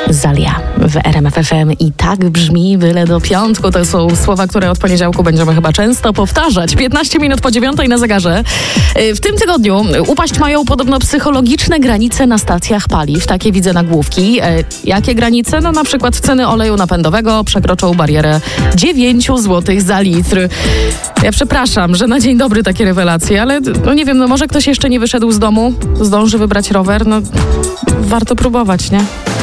Zalia w RMF FM i tak brzmi byle do piątku. To są słowa, które od poniedziałku będziemy chyba często powtarzać. 15 minut po 9 na zegarze. W tym tygodniu upaść mają podobno psychologiczne granice na stacjach paliw. Takie widzę nagłówki. Jakie granice? No na przykład ceny oleju napędowego przekroczą barierę 9 zł za litr. Ja przepraszam, że na dzień dobry takie rewelacje, ale no nie wiem, no może ktoś jeszcze nie wyszedł z domu, zdąży wybrać rower, no warto próbować, nie?